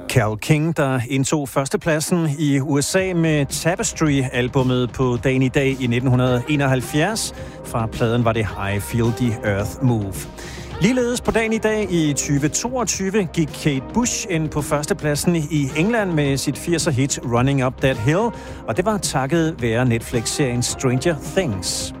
Carole King, der indtog førstepladsen i USA med Tapestry-albummet på dagen i dag i 1971. Fra pladen var det I Feel the Earth Move. Ligeledes på dagen i dag i 2022 gik Kate Bush ind på førstepladsen i England med sit 80'er hit Running Up That Hill, og det var takket være Netflix-serien Stranger Things.